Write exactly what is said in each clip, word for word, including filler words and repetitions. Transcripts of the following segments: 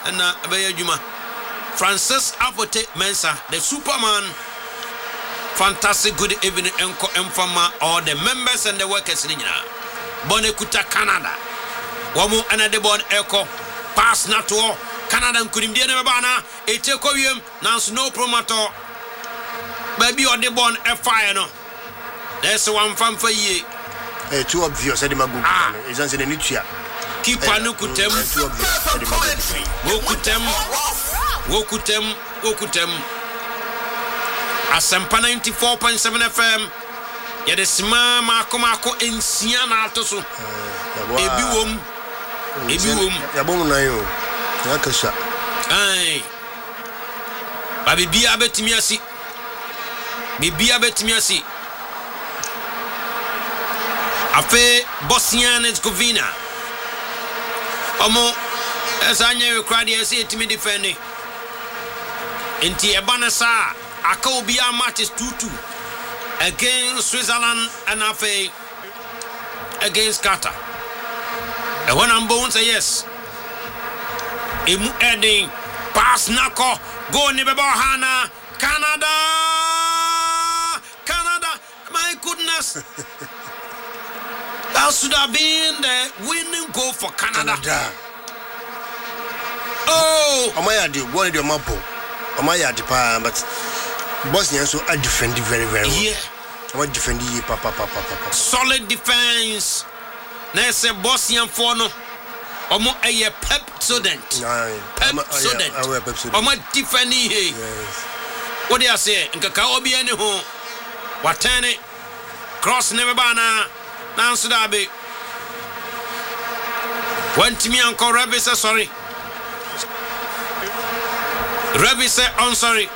na be adwuma Francis Apote Mensah the Superman. Fantastic good evening enko emfama all the members and the workers ni nyina Bonekuta Canada wamu anade bon eko pass na to Canada nkunimdie ne baba na eteko wiem nanso no promoter baby on the bon e fire no there's one fan for ye eh too obvious e de magu e jan se ne nitua keeper no kutem too obvious e de magu wo kutem wo kutem wo kutem Asempa ninety-four point seven F M ya de sima mako mako ensia na atoso ebi wom ebi wom ya bom na yo ya kasha ai ba bibia betimi asi bibia betimi asi afe Bosnia and Herzegovina omo esanya we crowd esi etimi defend enti ebana sa Akobia matches two two against Switzerland and Afe against Qatar. And when I'm born say yes. Emu ending pass nako go Nibebo Hana Canada Canada my goodness. That should have been the winning goal for Canada. Canada. Oh, Amaya di one of mapo. Amaya di pa but Bosnia so I defend very very well. Yeah. I defend you papa papa papa. Solid defense. Na say Bosnian for no. Omo eye Pepsodent. Pepsodent. Omo defend here. Yes. What do you say? Nkaka obi ene ho. Watene cross never bana. Nanso da be. Want me uncle Rabbi say sorry. Rabbi say I'm sorry.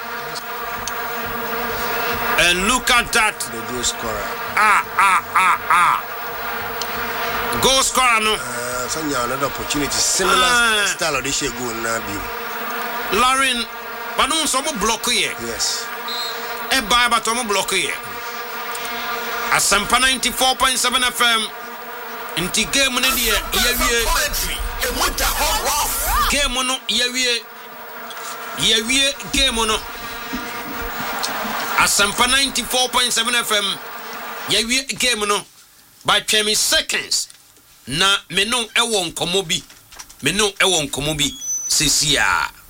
And look at that. The goal scorer. Ah, ah, ah, ah. Goal scorer, no? Uh, Sanya, another opportunity. Similar ah. style of this year goal now. Lauren, but no some block here. Yes. E buy but some block here. Asempa ninety-four point seven F M. Inti game no dia, yewie. Game no yewie. Yewie game no. Asempa ninety-four point seven F M. Yewie game no by twenty seconds. Na me no e won komo bi. Me no e won komo bi. Sesia.